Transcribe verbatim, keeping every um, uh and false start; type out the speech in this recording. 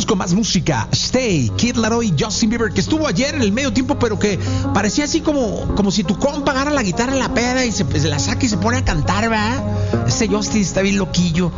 con más música. Stay, Kid Laroi y Justin Bieber, que estuvo ayer en el medio tiempo, pero que parecía así como, como si tu compa agarra la guitarra en la peda y se, se la saca y se pone a cantar, ¿verdad? Ese Justin está bien loquillo.